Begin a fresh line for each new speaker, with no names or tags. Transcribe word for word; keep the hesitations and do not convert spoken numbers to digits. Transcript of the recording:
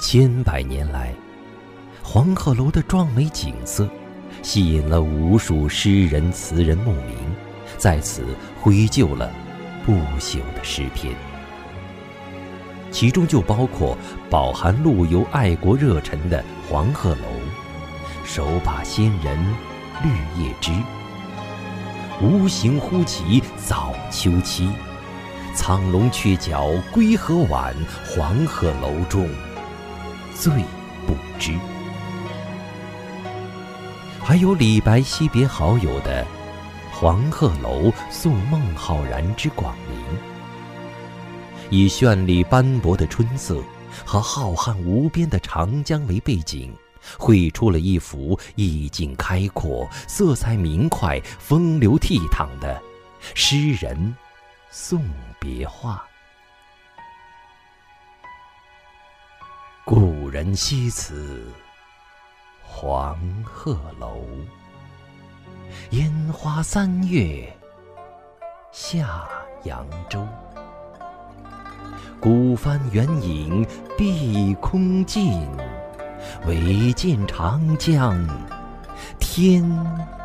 千百年来，黄鹤楼的壮美景色吸引了无数诗人词人慕名，在此绘就了不朽的诗篇，其中就包括饱含陆游爱国热忱的黄鹤楼、手把仙人绿叶枝、无形忽起早秋期、苍龙鹊角归河晚，黄鹤楼中最不知。还有李白惜别好友的黄鹤楼送孟浩然之广陵，以绚丽斑驳的春色和浩瀚无边的长江为背景，绘出了一幅意境开阔、色彩明快、风流倜傥的诗人送别画。故人西辞黄鹤楼，烟花三月下扬州。孤帆远影碧空尽，唯见长江天